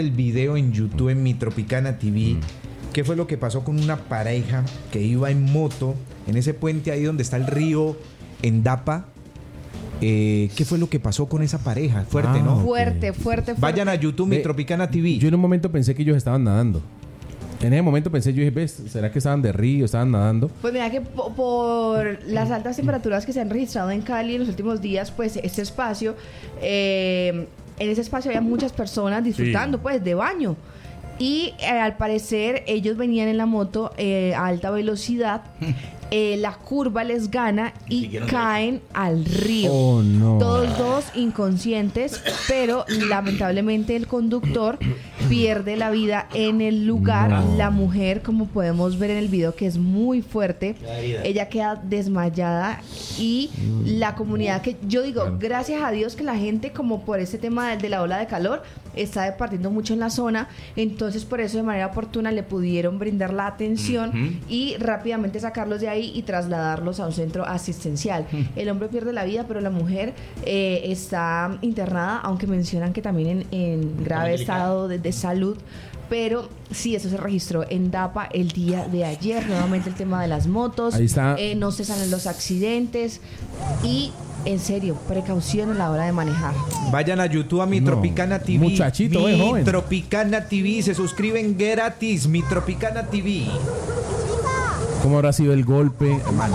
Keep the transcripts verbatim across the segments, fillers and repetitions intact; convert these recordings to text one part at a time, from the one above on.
el video en YouTube, en Mi Tropicana T V. Mm. ¿Qué fue lo que pasó con una pareja que iba en moto en ese puente ahí donde está el río Endapa? Eh, ¿Qué fue lo que pasó con esa pareja? Fuerte, ah, ¿no? Fuerte, fuerte, fuerte. Vayan a YouTube, Mi Tropicana T V. Yo en un momento pensé que ellos estaban nadando. En ese momento pensé, yo dije, ¿ves? ¿Será que estaban de río, estaban nadando? Pues mira que po- por las altas temperaturas que se han registrado en Cali en los últimos días, pues este espacio, eh, en ese espacio había muchas personas disfrutando, sí, pues de baño. Y eh, al parecer ellos venían en la moto eh, a alta velocidad. Eh, la curva les gana y caen al río. Oh, no. Todos dos inconscientes, pero lamentablemente el conductor pierde la vida en el lugar. No. La mujer, como podemos ver en el video, que es muy fuerte, ella queda desmayada y mm. la comunidad, que yo digo, claro, gracias a Dios que la gente, como por ese tema de, de la ola de calor, está departiendo mucho en la zona, entonces por eso de manera oportuna le pudieron brindar la atención uh-huh. y rápidamente sacarlos de ahí y trasladarlos a un centro asistencial. Uh-huh. El hombre pierde la vida, pero la mujer eh, está internada, aunque mencionan que también en, en grave estado de, de salud. Pero sí, eso se registró en Dapa el día de ayer. Nuevamente el tema de las motos. Ahí está. Eh, no cesan los accidentes. Y, en serio, precaución a la hora de manejar. Vayan a YouTube a Mi No, Tropicana T V. muchachito, Mi eh, joven. Tropicana T V. Se suscriben gratis. Mi Tropicana T V. ¿Cómo habrá sido el golpe, hermano?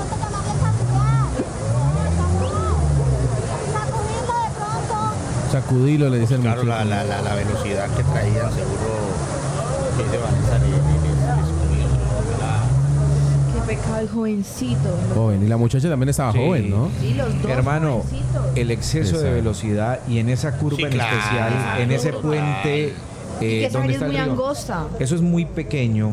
Sacudilo, le dice el Claro, muchacho. la, la, la, la velocidad que traían, seguro que dice Vanessa, le, le, le, Qué pecado el jovencito. Joven, y la muchacha también estaba Sí. joven, ¿no? Sí, los dos Hermano, jovencitos. el exceso Exacto. de velocidad y en esa curva Sí, en claro. especial, en ese puente Y eh, que esa donde área es está el muy río. angosta. Eso es muy pequeño.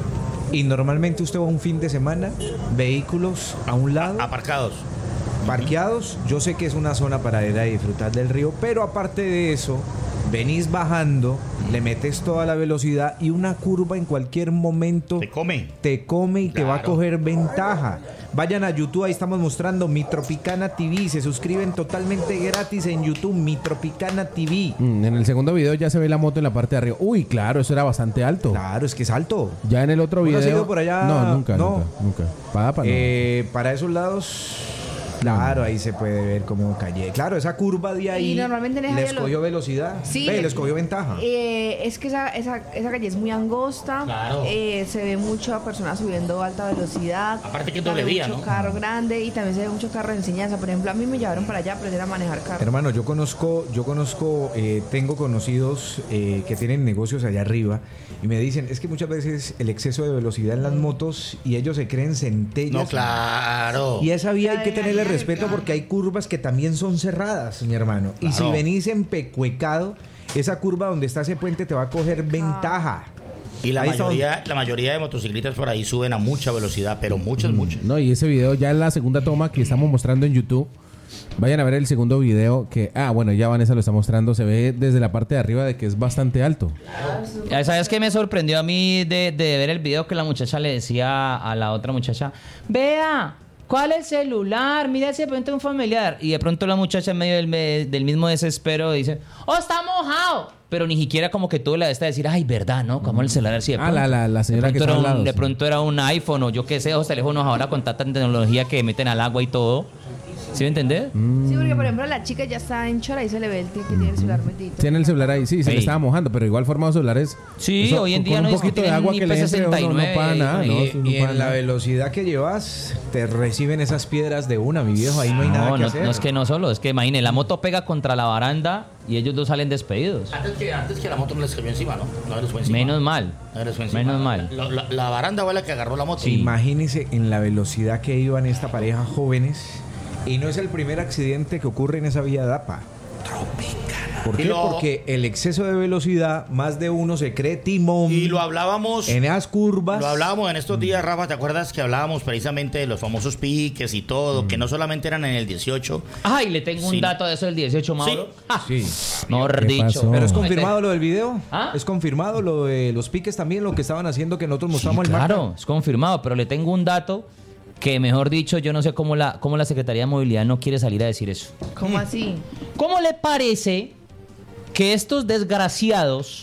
Y normalmente usted va un fin de semana, vehículos a un lado, aparcados. parqueados. Yo sé que es una zona para ir a disfrutar del río, pero aparte de eso, venís bajando, le metes toda la velocidad y una curva en cualquier momento Te come. te come y te va a Claro. coger ventaja. Vayan a YouTube, ahí estamos mostrando Mi Tropicana T V. Se suscriben totalmente gratis en YouTube, Mi Tropicana T V. Mm, en el segundo video ya se ve la moto en la parte de arriba. Uy, claro, eso era bastante alto. Claro, es que es alto. Ya en el otro ¿Uno video. has ido por allá? No, nunca, No. nunca, nunca. Para, para, Eh, para esos lados, claro, ahí se puede ver cómo callé. Claro, esa curva de ahí Y normalmente en esa les área lo- cogió velocidad. Sí, Ve, le- les cogió ventaja. Eh, es que esa, esa, esa calle es muy angosta. Claro. Eh, se ve mucho a personas subiendo a alta velocidad. Aparte que es También doble vía, mucho ¿no? carro grande y también se ve mucho carro de enseñanza. Por ejemplo, a mí me llevaron para allá a aprender a manejar carro. Hermano, yo conozco, yo conozco, eh, tengo conocidos eh, que tienen negocios allá arriba y me dicen, es que muchas veces el exceso de velocidad en las motos y ellos se creen centellas. No, claro. Y esa vía hay que tenerle Ay, ay, respeto ay. porque hay curvas que también son cerradas, mi hermano. Y si Claro. venís empecuecado, esa curva donde está ese puente te va a coger ventaja. Y la Ahí está mayoría, la mayoría de motociclistas por ahí suben a mucha velocidad, pero muchas, muchas. No, y ese video ya es la segunda toma que estamos mostrando en YouTube. Vayan a ver el segundo video que... Ah, bueno, ya Vanessa lo está mostrando. Se ve desde la parte de arriba de que es bastante alto. ¿Sabes qué me sorprendió a mí de, de ver el video? Que la muchacha le decía a la otra muchacha, vea, ¿cuál es el celular? Mira si de pronto es un familiar. Y de pronto la muchacha en medio del, me- del mismo desespero dice, ¡oh, está mojado! Pero ni siquiera como que tuvo la de esta de decir, ay, verdad, ¿no? Como el celular así de Ah, pronto. la- la- la señora de que pronto está era al un- lado, De sí. pronto era un iPhone o yo qué sé, esos teléfonos ahora con tanta tecnología que meten al agua y todo. ¿Sí me entendés? Sí, porque por ejemplo la chica ya está en chora y se le ve el tío que tiene el celular metido. Tiene el celular ahí, sí, se Ey. le estaba mojando, pero igual forma los celulares. Sí, eso, hoy en día con no un es que poquito de tienen agua ni que le P entre, sesenta y no, no nueve, para nada, Y, no, eso no y para en la nada. velocidad que llevas, te reciben esas piedras de una, mi viejo. Ahí no hay nada No, que no, hacer. no es que no solo, es que imagine, la moto pega contra la baranda y ellos dos salen despedidos. Antes que, antes que la moto no les cayó encima, ¿no? No les fue encima. Menos mal. No les fue encima. Menos mal. La, la- la baranda fue la que agarró la moto. Sí. Imagínense en la velocidad que iban esta pareja jóvenes. Y no es el primer accidente que ocurre en esa vía Dapa. ¿Por Y qué? lo- Porque el exceso de velocidad, más de uno se cree timón Y lo hablábamos. en esas curvas. Lo hablábamos en estos días, Rafa, ¿te acuerdas que hablábamos precisamente de los famosos piques y todo? Que no solamente eran en el dieciocho. Ay, le tengo un Sí. dato de eso del dieciocho, Mauro. Sí. Ah, Sí. mejor ¿Qué dicho. pasó? Pero es confirmado lo del video. ¿Ah? Es confirmado lo de los piques también, lo que estaban haciendo que nosotros Sí, mostramos el claro, mapa. es confirmado, pero le tengo un dato que, mejor dicho, yo no sé cómo la, cómo la Secretaría de Movilidad no quiere salir a decir eso. ¿Cómo así? ¿Cómo le parece que estos desgraciados